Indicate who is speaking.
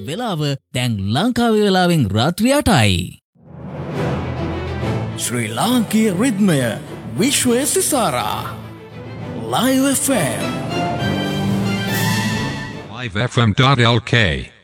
Speaker 1: වෙලාව දැන් ලංකාවේ වෙලාවෙන් රාත්‍රී 8යි. ශ්‍රී ලාංකීය රිද්මය විශ්වයේ සිසාරා Live FM.
Speaker 2: livefm.lk